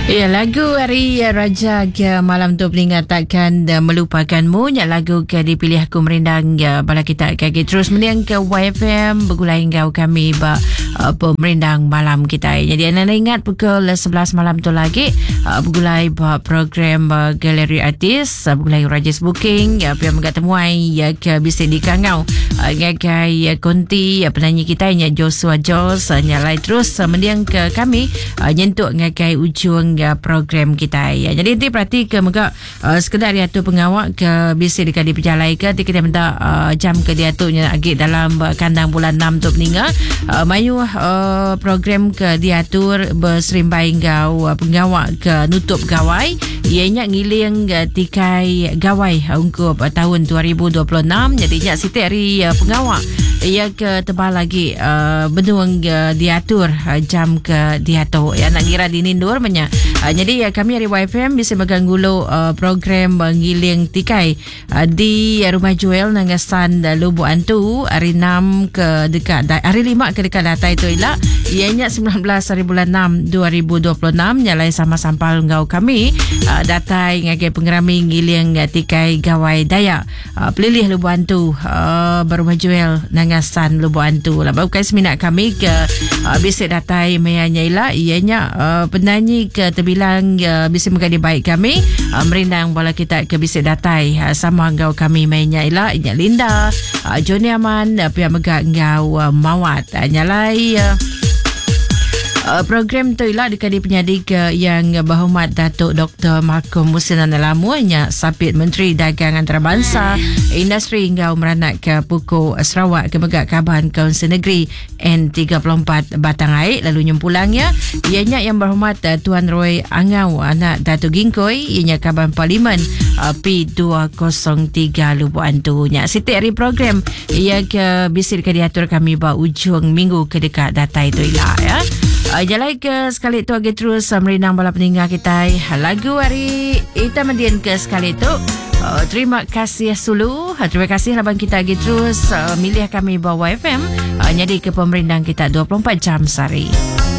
Ya, lagu hari Raja ke malam tu peningat takkan melupakanmu. Ya, lagu ke dipilih aku merindang ya, bala kita kaki terus meniang ke YFM bergulai engkau kami pemerindang malam kita. Jadi anda ingat pukul 11 malam tu lagi bergulai program galeri artis bergulai Rajas Booking ya, pihak mengatemuai ya ke bisik di Kangau ngagai konti penyanyi kita nya Joshua Jos nyalai terus meniang ke kami nyentuk ngagai ujung program kita ya. Jadi nanti perhati ke muka sekedar dia tu pengawak ke bisik dekat di perjalai ke kita minta jam ke dia tu agak dalam kandang bulan 6 tu meninggal mayu program ke diatur berserimbai ngau pengawak ke nutup gawai ianya ngiling tikai gawai untuk tahun 2026. Jadi nyak siti hari pengawak ia ke tebal lagi benuang diatur jam ke diatur ya nak kira dinindur banyak. Jadi kami dari YFM bisa mengganggulo program ngiling tikai di Rumah Joel Nangasan Lubu Antu hari 6 ke dekat hari 5 ke dekat data itu ialah ianya 19 hari bulan 6 2026 nyalai sama sampal ngau kami datai ngagai pengerami ngiling tikai gawai Dayak pelilih Lubu Antu Rumah Joel Nangasan Lubu Antu lah bukan seminat kami ke bisik datai mayanya ialah ianya penyanyi ke terbilang bisa menjadi baik kami merindang bola kita ke bisik datai sama ngau kami mainnya ialah Linda Joni Aman pihak megak ngau mawat nyalai program tu ialah dekat penyadik yang berhormat Datuk Dr. Malcolm Musina Nalamuanya Sapit Menteri Dagang Antarabangsa Industri hingga meranak ke Pukul Sarawak ke Megak Kabahan Kaunsil Negeri N34 Batang Air lalu nyempulangnya ianya yang berhormat Tuan Roy Angau anak Datuk Gingkoi ianya Kabahan Parlimen P203 Lubu Antunya siti hari program ia ke bisik ke diatur kami ba ujung minggu ke dekat data itu ialah ya. Jalai ke sekali tu agak terus merindang bala peninggal kita lagu hari kita mendian ke sekali tu terima kasih Sulu terima kasih labang kita agak terus milih kami bawa FM jadi ke pemerindang kita 24 jam sehari.